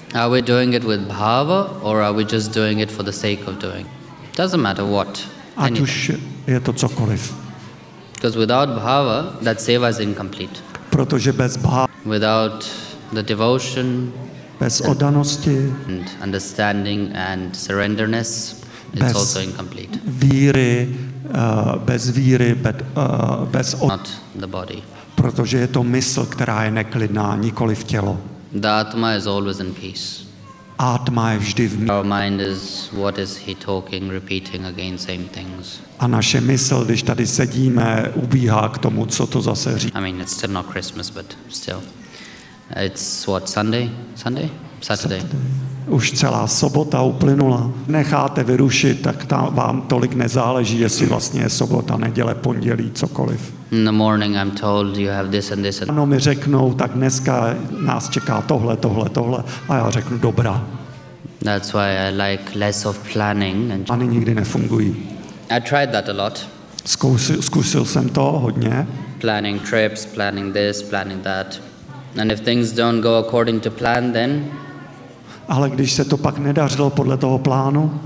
Are we doing it with bhava or are we just doing it for the sake of doing? Doesn't matter what. Ať už je to cokoliv. Because without bhava, that seva is incomplete. Protože bez bhava, Without the devotion, bez oddanosti, and understanding and surrenderness, it's Bez- also incomplete. víry, bez víry, bez Not the body. protože je to mysl, která je neklidná, nikoliv tělo. The Atma is always in peace. Átma je vždy v míru. Our mind is, what is he talking, repeating again same things. A naše mysl, když tady sedíme, ubíhá k tomu, co to zase říká. I mean, it's still not Christmas, but still. It's what, Sunday? Saturday. Už celá sobota uplynula. Necháte vyrušit, tak vám tolik nezáleží, jestli vlastně je sobota, neděle, pondělí, cokoliv. In the morning I'm told you have this and this and Ano, mi řeknou, tak dneska nás čeká tohle. A já řeknu, dobrá. that's why I like less of planning. And Plány nikdy nefungují. I tried that a lot. Zkusil jsem to hodně. Planning trips, planning this, planning that. And if things don't go according to plan, then Ale když se to pak nedařilo podle toho plánu,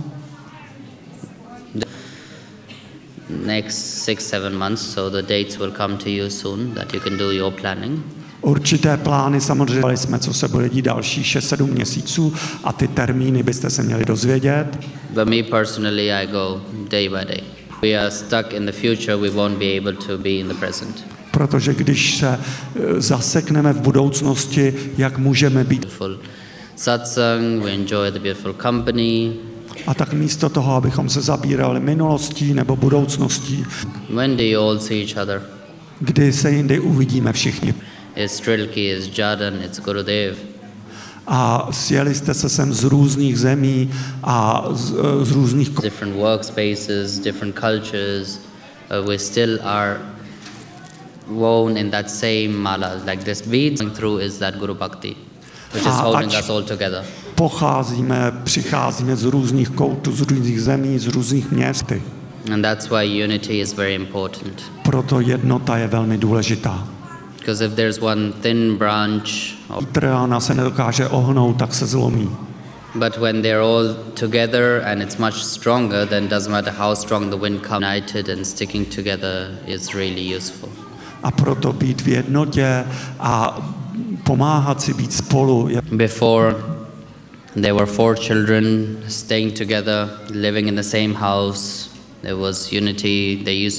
next 6-7 months, so the dates will come to you soon that you can do your planning. určité plány samozřejmě jsme, co se bude dít další 6-7 měsíců a ty termíny byste se měli dozvědět. But me personally, I go day by day. We are stuck in the future, we won't be able to be in the present. Protože když se zasekneme v budoucnosti, jak můžeme být. Beautiful satsang, we enjoy the beautiful company. A tak místo toho, abychom se zabírali minulostí nebo budoucností, When do you all see each other? kdy se jindy uvidíme všichni. It's Trilki, it's Jadan, it's Gurudev. A sjeli jste se sem z různých zemí a z různých Different workspaces, different cultures. We still are woven in that same mala. Like this beads going through is that Guru Bhakti, which is holding us all together. přicházíme z různých koutů, z různých zemí, z různých měst. And that's why unity is very important. Proto jednota je velmi důležitá. Because if there's one thin branch, Trhána se nedokáže ohnout, tak se zlomí. but when they're all together and it's much stronger, then doesn't matter how strong the wind comes, united and sticking together is really useful. A proto být v jednotě a pomáhat si být spolu. Before, there were 4 children staying together, living in the same house. There was unity. They used